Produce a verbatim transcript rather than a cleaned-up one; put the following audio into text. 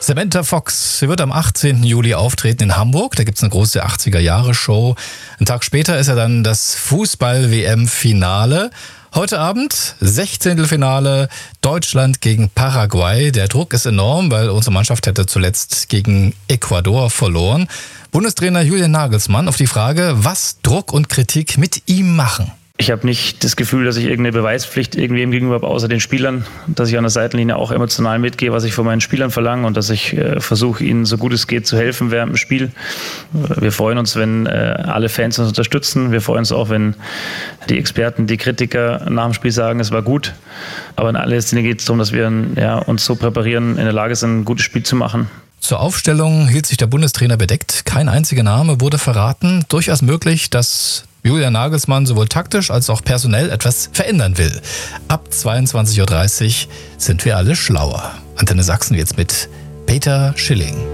Samantha Fox, sie wird am achtzehnten Juli auftreten in Hamburg. Da gibt es eine große achtziger-Jahre-Show. Einen Tag später ist ja dann das Fußball-W M-Finale. Heute Abend Sechzehntelfinale Deutschland gegen Paraguay. Der Druck ist enorm, weil unsere Mannschaft hätte zuletzt gegen Ecuador verloren. Bundestrainer Julian Nagelsmann auf die Frage, was Druck und Kritik mit ihm machen. Ich habe nicht das Gefühl, dass ich irgendeine Beweispflicht irgendwem gegenüber habe, außer den Spielern, dass ich an der Seitenlinie auch emotional mitgehe, was ich von meinen Spielern verlange und dass ich äh, versuche, ihnen so gut es geht zu helfen während dem Spiel. Wir freuen uns, wenn äh, alle Fans uns unterstützen. Wir freuen uns auch, wenn die Experten, die Kritiker nach dem Spiel sagen, es war gut. Aber in allererster Linie geht es darum, dass wir ja, uns so präparieren, in der Lage sind, ein gutes Spiel zu machen. Zur Aufstellung hielt sich der Bundestrainer bedeckt. Kein einziger Name wurde verraten. Durchaus möglich, dass Julian Nagelsmann sowohl taktisch als auch personell etwas verändern will. Ab zweiundzwanzig Uhr dreißig sind wir alle schlauer. Antenne Sachsen jetzt mit Peter Schilling.